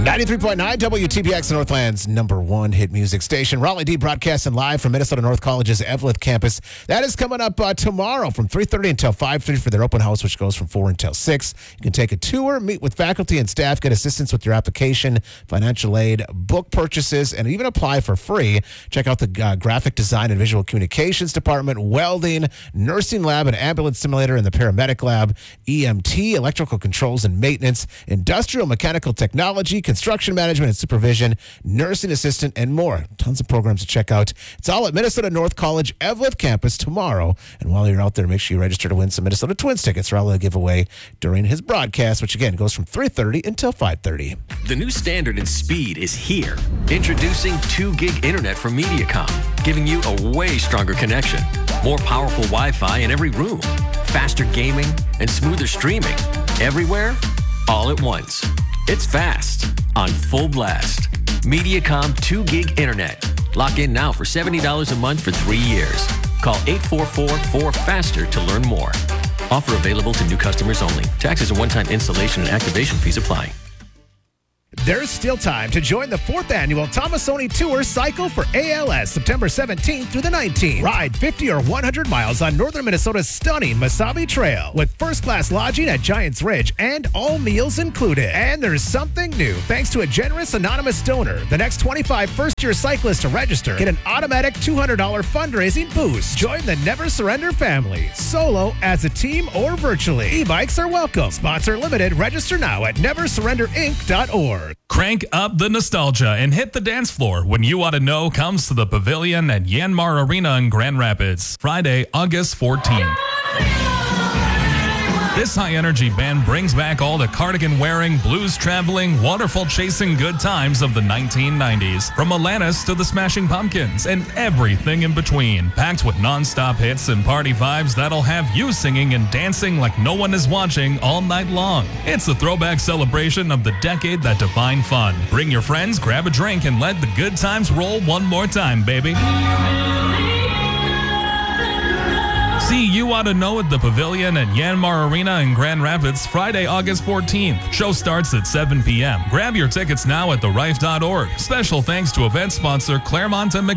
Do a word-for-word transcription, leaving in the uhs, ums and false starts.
ninety-three point nine W T B X, Northland's number one hit music station. Raleigh D broadcasting live from Minnesota North College's Eveleth campus. That is coming up uh, tomorrow from three thirty until five thirty for their open house, which goes from four until six. You can take a tour, meet with faculty and staff, get assistance with your application, financial aid, book purchases, and even apply for free. Check out the uh, graphic design and visual communications department, welding, nursing lab, and ambulance simulator in the paramedic lab, E M T, electrical controls and maintenance, industrial mechanical technology, construction management and supervision, nursing assistant, and more. Tons of programs to check out. It's all at Minnesota North College Eveleth campus tomorrow. And while you're out there, make sure you register to win some Minnesota Twins tickets. Raul will give away during his broadcast, which again goes from three thirty until five thirty. The new standard in speed is here. Introducing two gig internet from Mediacom, giving you a way stronger connection, more powerful Wi-Fi in every room, faster gaming, and smoother streaming. Everywhere, all at once. It's fast, on full blast. Mediacom two gig internet. Lock in now for seventy dollars a month for three years. Call eight four four, four faster to learn more. Offer available to new customers only. Taxes and one-time installation and activation fees apply. There's still time to join the fourth annual Tomasoni Tour Cycle for A L S, September seventeenth through the nineteenth. Ride fifty or one hundred miles on northern Minnesota's stunning Mesabi Trail with first-class lodging at Giants Ridge and all meals included. And there's something new. Thanks to a generous anonymous donor, the next twenty-five first-year cyclists to register get an automatic two hundred dollars fundraising boost. Join the Never Surrender family, solo, as a team, or virtually. E-bikes are welcome. Sponsor limited. Register now at never surrender inc dot org. Crank up the nostalgia and hit the dance floor when You Oughta Know comes to the Pavilion at Yanmar Arena in Grand Rapids, Friday, August fourteenth. This high-energy band brings back all the cardigan-wearing, blues-traveling, waterfall-chasing good times of the nineteen nineties. From Alanis to the Smashing Pumpkins and everything in between. Packed with non-stop hits and party vibes that'll have you singing and dancing like no one is watching all night long. It's a throwback celebration of the decade that defined fun. Bring your friends, grab a drink, and let the good times roll one more time, baby. See You Oughta Know at the Pavilion at Yanmar Arena in Grand Rapids, Friday, August fourteenth. Show starts at seven p.m. Grab your tickets now at the rife dot org. Special thanks to event sponsor Claremont and Mc